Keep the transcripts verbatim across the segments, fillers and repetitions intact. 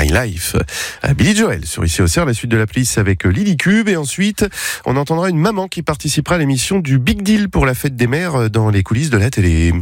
My Life. Billy Joel sur Ici Auxerre, la suite de la playlist avec Lily Cube. Et ensuite, on entendra une maman qui participera à l'émission du Big Deal pour la fête des mères dans les coulisses de la télé.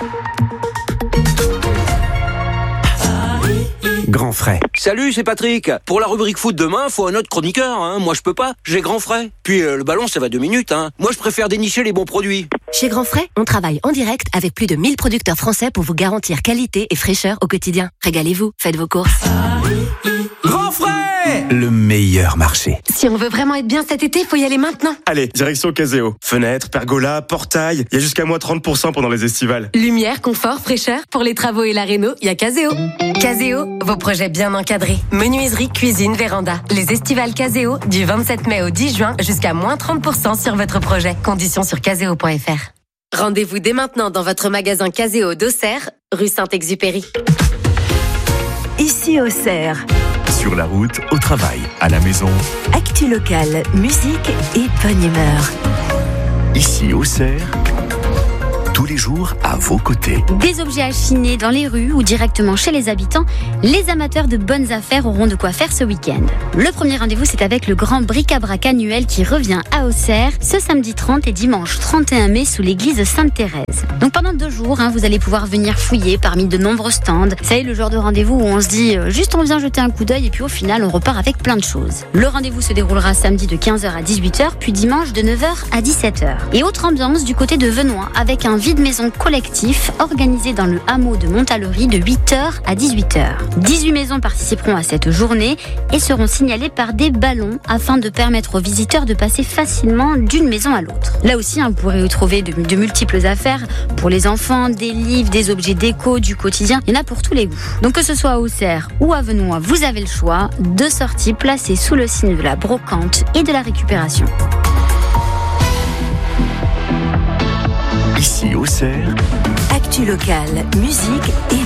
Grand frais. Salut, c'est Patrick. Pour la rubrique foot demain, faut un autre chroniqueur. Hein. Moi, je peux pas. J'ai Grand frais. Puis euh, le ballon, ça va deux minutes. Hein. Moi, je préfère dénicher les bons produits. Chez Grand frais, on travaille en direct avec plus de mille producteurs français pour vous garantir qualité et fraîcheur au quotidien. Régalez-vous, faites vos courses. Grand frais, le meilleur marché. Si on veut vraiment être bien cet été, faut y aller maintenant. Allez, direction Caseo. Fenêtres, pergola, portail. Il y a jusqu'à moins trente pour cent pendant les estivales. Lumière, confort, fraîcheur. Pour les travaux et la réno, il y a Caseo. Caseo, vos projets bien encadrés. Menuiserie, cuisine, véranda. Les estivales Caseo, du vingt-sept mai au dix juin, jusqu'à moins trente pour cent sur votre projet. Conditions sur caseo point f r. Rendez-vous dès maintenant dans votre magasin Caseo d'Auxerre, rue Saint-Exupéry. Ici Auxerre. Sur la route, au travail, à la maison. Actu locale, musique et bonne humeur. Ici Auxerre, tous les jours à vos côtés. Des objets à chiner dans les rues ou directement chez les habitants, les amateurs de bonnes affaires auront de quoi faire ce week-end. Le premier rendez-vous, c'est avec le grand bric-à-brac annuel qui revient à Auxerre ce samedi trente et dimanche trente et un mai sous l'église Sainte-Thérèse. Donc pendant deux jours, hein, vous allez pouvoir venir fouiller parmi de nombreux stands. Ça y est, le genre de rendez-vous où on se dit euh, juste on vient jeter un coup d'œil et puis au final on repart avec plein de choses. Le rendez-vous se déroulera samedi de quinze heures à dix-huit heures puis dimanche de neuf heures à dix-sept heures. Et autre ambiance du côté de Venoy avec un vide-maison collectif organisé dans le hameau de Montalery de huit heures à dix-huit heures. dix-huit maisons participeront à cette journée et seront signalées par des ballons afin de permettre aux visiteurs de passer facilement d'une maison à l'autre. Là aussi, hein, vous pourrez y trouver de, de multiples affaires pour les enfants, des livres, des objets déco, du quotidien. Il y en a pour tous les goûts. Donc que ce soit à Auxerre ou à Venoy, vous avez le choix. Deux sorties placées sous le signe de la brocante et de la récupération. Ici Auxerre, Actu locale, musique et